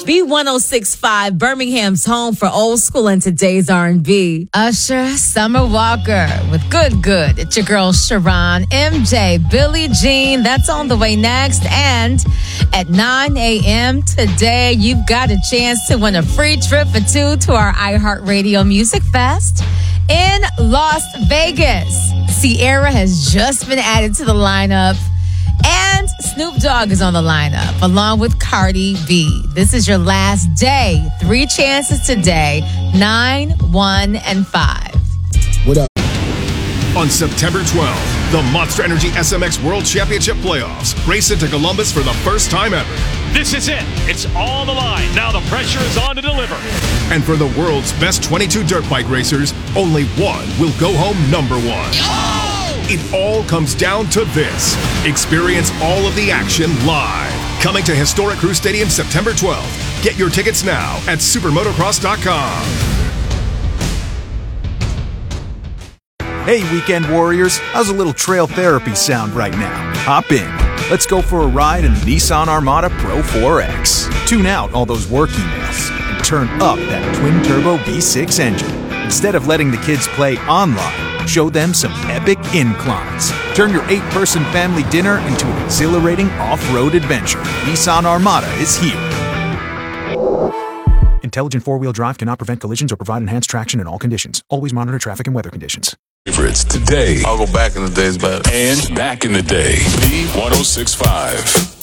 B1065, Birmingham's home for old school and today's R&B. Usher, Summer Walker with Good Good. It's your girl Sharon, MJ, Billie Jean. That's on the way next. And at 9 a.m. today, you've got a chance to win a free trip for two to our iHeartRadio Music Fest in Las Vegas. Ciara has just been added to the lineup. And Snoop Dogg is on the lineup, along with Cardi B. This is your last day. 3 chances today, 9, 1, and 5. What up? On September 12th, the Monster Energy SMX World Championship Playoffs race into Columbus for the first time ever. This is it. It's on the line. Now the pressure is on to deliver. And for the world's best 22 dirt bike racers, only one will go home number one. It all comes down to this. Experience all of the action live. Coming to Historic Crew Stadium September 12th. Get your tickets now at supermotocross.com. Hey, weekend warriors. How's a little trail therapy sound right now? Hop in. Let's go for a ride in the Nissan Armada Pro 4X. Tune out all those work emails and turn up that twin-turbo V6 engine. Instead of letting the kids play online, show them some epic inclines. Turn your 8-person family dinner into an exhilarating off-road adventure. Nissan Armada is here. Intelligent four-wheel drive cannot prevent collisions or provide enhanced traction in all conditions. Always monitor traffic and weather conditions. Favorites today. I'll go back in the days, but And back in the day. B1065.